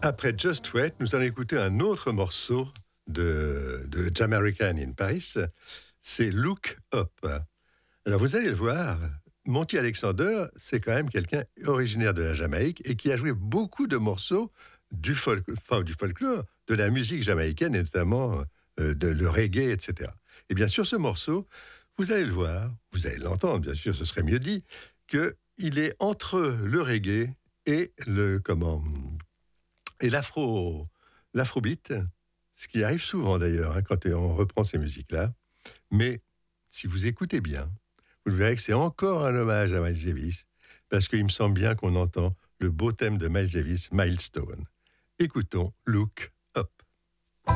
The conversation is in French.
Après Just Wait, nous allons écouter un autre morceau de Jamaican in Paris. C'est Look Up. Alors vous allez le voir, Monty Alexander, c'est quand même quelqu'un originaire de la Jamaïque et qui a joué beaucoup de morceaux du folklore, de la musique jamaïcaine et notamment le reggae, etc. Et bien sûr, ce morceau, vous allez le voir, vous allez l'entendre, bien sûr, ce serait mieux dit, qu'il est entre le reggae et l'afrobeat, ce qui arrive souvent d'ailleurs quand on reprend ces musiques-là. Mais si vous écoutez bien, vous verrez que c'est encore un hommage à Miles Davis, parce qu'il me semble bien qu'on entend le beau thème de Miles Davis, Milestone. Écoutons Look